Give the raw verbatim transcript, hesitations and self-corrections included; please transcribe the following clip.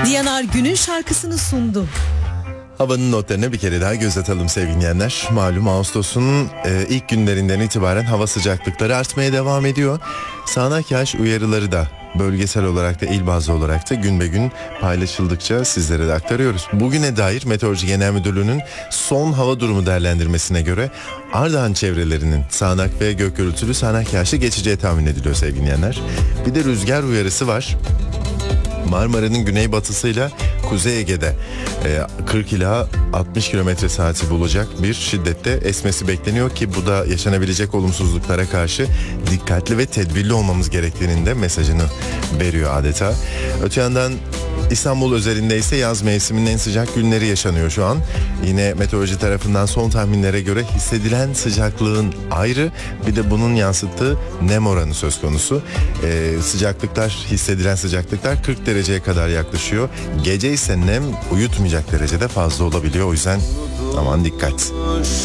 Diyanar günün şarkısını sundu. Havanın notlarına bir kere daha göz atalım sevgili dinleyenler. Malum Ağustos'un e, ilk günlerinden itibaren hava sıcaklıkları artmaya devam ediyor. Sağanak yağış uyarıları da bölgesel olarak da il bazlı olarak da gün be gün paylaşıldıkça sizlere de aktarıyoruz. Bugüne dair Meteoroloji Genel Müdürlüğü'nün son hava durumu değerlendirmesine göre Ardahan çevrelerinin sağanak ve gök gürültülü sağanak yağışı geçeceği tahmin ediliyor sevgili dinleyenler. Bir de rüzgar uyarısı var. Marmara'nın güneybatısıyla Kuzey Ege'de kırk ila altmış kilometre saati bulacak bir şiddette esmesi bekleniyor ki bu da yaşanabilecek olumsuzluklara karşı dikkatli ve tedbirli olmamız gerektiğinin de mesajını veriyor adeta. Öte yandan İstanbul özelinde ise yaz mevsiminin en sıcak günleri yaşanıyor şu an. Yine meteoroloji tarafından son tahminlere göre hissedilen sıcaklığın ayrı, bir de bunun yansıttığı nem oranı söz konusu. Ee, sıcaklıklar, hissedilen sıcaklıklar kırk dereceye kadar yaklaşıyor. Gece ise nem uyutmayacak derecede fazla olabiliyor. O yüzden aman dikkat.